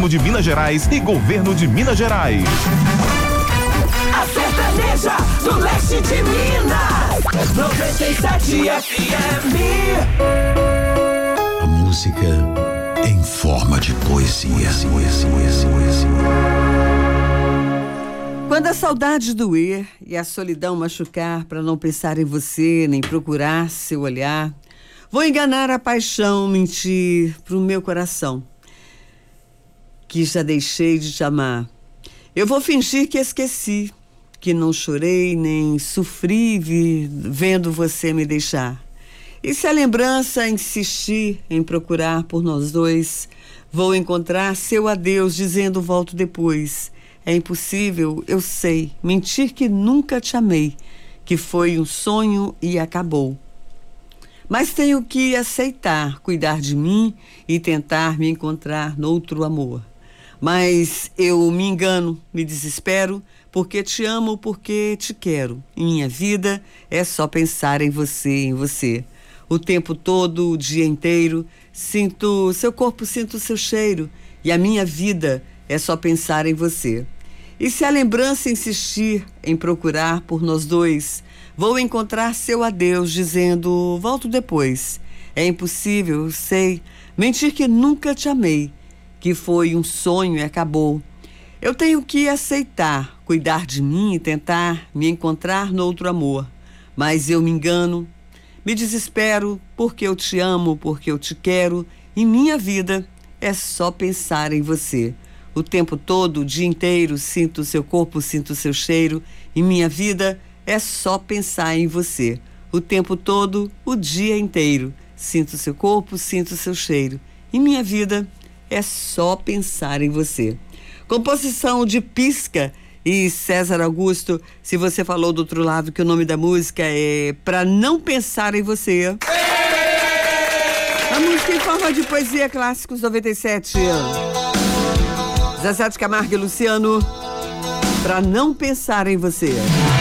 Turismo de Minas Gerais e Governo de Minas Gerais. A sertaneja do leste de Minas, 97 FM. A música em forma de poesia. Quando a saudade doer e a solidão machucar, para não pensar em você, nem procurar seu olhar, vou enganar a paixão, mentir pro meu coração, que já deixei de te amar. Eu vou fingir que esqueci, que não chorei nem sofri vendo você me deixar. E se a lembrança insistir em procurar por nós dois, vou encontrar seu adeus dizendo volto depois. É impossível, eu sei, mentir que nunca te amei, que foi um sonho e acabou. Mas tenho que aceitar, cuidar de mim e tentar me encontrar noutro amor. Mas eu me engano, me desespero, porque te amo, porque te quero. Em minha vida é só pensar em você. O tempo todo, o dia inteiro, sinto seu corpo, sinto seu cheiro. E a minha vida é só pensar em você. E se a lembrança insistir em procurar por nós dois, vou encontrar seu adeus dizendo volto depois. É impossível, eu sei, mentir que nunca te amei, que foi um sonho e acabou. Eu tenho que aceitar, cuidar de mim e tentar me encontrar noutro amor. Mas eu me engano, me desespero, porque eu te amo, porque eu te quero. E minha vida é só pensar em você. O tempo todo, o dia inteiro, sinto seu corpo, sinto seu cheiro. E minha vida é só pensar em você. O tempo todo, o dia inteiro, sinto seu corpo, sinto seu cheiro. E minha vida é só pensar em você. Composição de Pisca e César Augusto. Se você falou do outro lado que o nome da música é Pra Não Pensar em Você. A música em forma de poesia, Clássicos 97. Zé Sete Camargo e Luciano, Pra Não Pensar em Você.